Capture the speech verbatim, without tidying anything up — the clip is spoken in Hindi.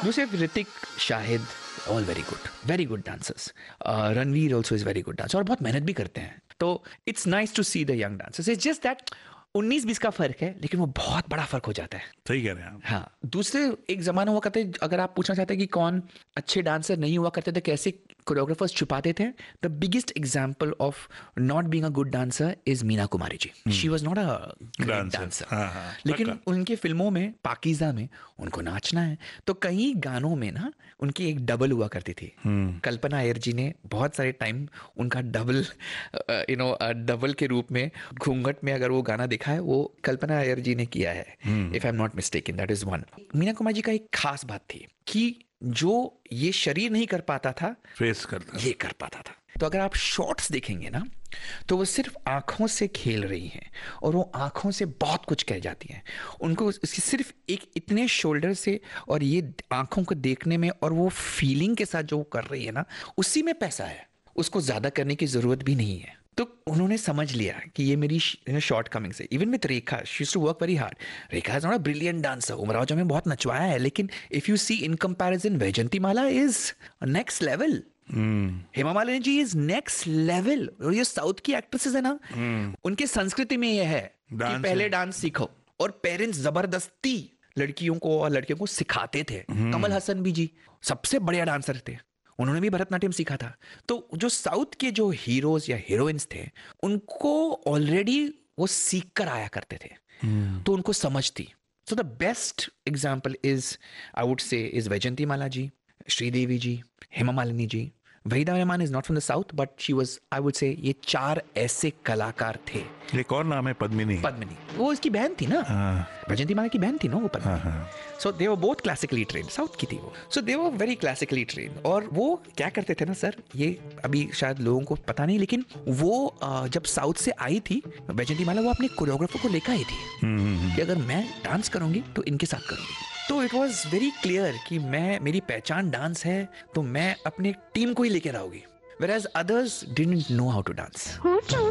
दूसरे Hrithik, Shahid, all very good, very good dancers. Ranveer also is very good dancer और बहुत मेहनत भी करते हैं. तो it's nice to see the young dancers. It's just that उन्नीस बीस का फर्क है, लेकिन वो बहुत बड़ा फर्क हो जाता है. सही कह रहे हैं आप. हाँ, दूसरे एक जमाना हुआ करते, अगर आप पूछना चाहते हैं कि कौन अच्छे डांसर नहीं हुआ करते थे, कैसे कोरियोग्राफर्स छुपाते थे, the biggest example of not being a good dancer is Meena Kumari ji. She was not a great dancer, लेकिन उनके फिल्मों में, पाकीज़ा में उनको नाचना है, तो कई गानों में ना उनकी एक डबल हुआ करती थी. कल्पना अय्यर जी ने बहुत सारे टाइम उनका डबल, यू नो डबल के रूप में घूंघट में अगर वो गाना दिखा है, वो कल्पना अय्यर जी ने किया है, if I am not mistaken. That is one. Meena Kumari ji का एक खास बात थी कि जो ये शरीर नहीं कर पाता था, फेस करता ये कर पाता था. तो अगर आप शॉट्स देखेंगे ना, तो वो सिर्फ आंखों से खेल रही हैं और वो आंखों से बहुत कुछ कह जाती हैं. उनको इसकी सिर्फ एक इतने शोल्डर से और ये आंखों को देखने में और वो फीलिंग के साथ जो वो कर रही है ना, उसी में पैसा है. उसको ज्यादा करने की जरूरत भी नहीं है. तो उन्होंने समझ लिया कि ये मेरी शॉर्ट कमिंग से. Even with Rekha, she used to work very hard. Rekha is not a brilliant dancer. Umrao जो में बहुत नचवाया है, लेकिन if you see in comparison, Vaijanti Mala is next level. Hema Malini ji is next level. और ये साउथ की एक्ट्रेसेस है ना, hmm. उनके संस्कृति में ये है कि पहले डांस सीखो, और पेरेंट्स जबरदस्ती लड़कियों को और लड़कियों को सिखाते थे. hmm. कमल हसन भी जी सबसे बढ़िया डांसर थे, उन्होंने भी भरतनाट्यम सीखा था. तो जो साउथ के जो हीरोज या हीरोइंस थे, उनको ऑलरेडी वो सीख कर आया करते थे. hmm. तो उनको समझ थी. So the best example is, I would say, is Vaijanti Mala ji, Sridevi ji, Hema Malini ji. Waheeda Rehman is not from the south, but she was, I would say, ये चार ऐसे कलाकार थे. एक और नाम है पद्मिनी. पद्मिनी, वो इसकी बहन थी ना, वैजंती माला की बहन थी ना वो पद्मिनी. सो दे were both classically trained, south की थी वो. सो दे वर वेरी क्लासिकली ट्रेन्ड. और वो क्या करते थे ना सर, ये अभी शायद लोगों को पता नहीं, लेकिन वो जब साउथ से आई थी वैजंती माला, वो अपने कोरियोग्राफर को लेकर आई थी कि अगर मैं डांस करूंगी तो इनके साथ करूंगी. तो इट वॉज वेरी क्लियर कि मैं, मेरी पहचान डांस है, तो मैं अपने टीम को ही लेकर आऊंगी. Whereas others didn't know how to dance.